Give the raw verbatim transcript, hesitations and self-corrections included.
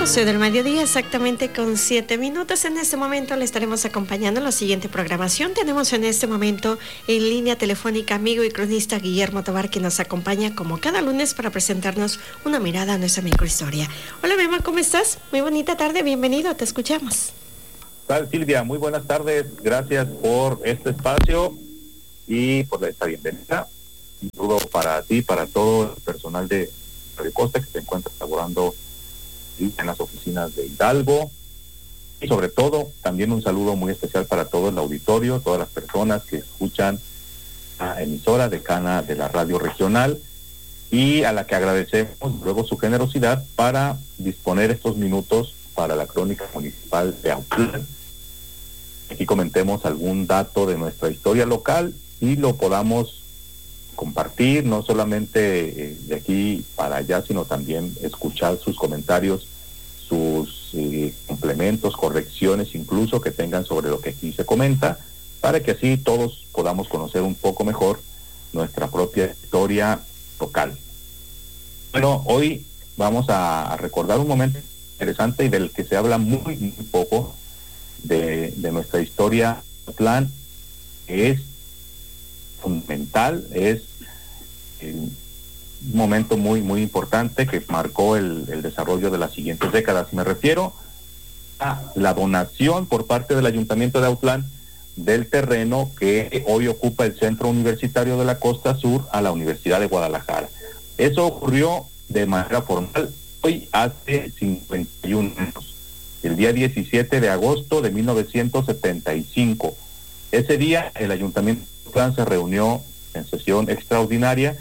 doce del mediodía, exactamente con siete minutos. En este momento le estaremos acompañando en la siguiente programación. Tenemos en este momento en línea telefónica amigo y cronista Guillermo Tovar, que nos acompaña como cada lunes para presentarnos una mirada a nuestra microhistoria. Hola Mema, ¿cómo estás? Muy bonita tarde, bienvenido, te escuchamos. Tal Silvia, muy buenas tardes, gracias por este espacio y por esta bienvenida. Un saludo para ti, para todo el personal de Radio Costa que se encuentra laborando en las oficinas de Hidalgo, y sobre todo también un saludo muy especial para todo el auditorio, todas las personas que escuchan la emisora decana de la radio regional y a la que agradecemos luego su generosidad para disponer estos minutos para la crónica municipal de Autlán. Aquí comentemos algún dato de nuestra historia local y lo podamos compartir, no solamente eh, de aquí para allá, sino también escuchar sus comentarios, sus eh, complementos, correcciones incluso que tengan sobre lo que aquí se comenta, para que así todos podamos conocer un poco mejor nuestra propia historia local. Bueno, hoy vamos a, a recordar un momento interesante y del que se habla muy, muy poco de, de nuestra historia Autlán, que es fundamental, es eh, un momento muy muy importante que marcó el, el desarrollo de las siguientes décadas. Me refiero a la donación por parte del Ayuntamiento de Autlán del terreno que hoy ocupa el Centro Universitario de la Costa Sur a la Universidad de Guadalajara. Eso ocurrió de manera formal hoy hace cincuenta y un años, el día diecisiete de agosto de mil novecientos setenta y cinco. Ese día el Ayuntamiento de Autlán se reunió en sesión extraordinaria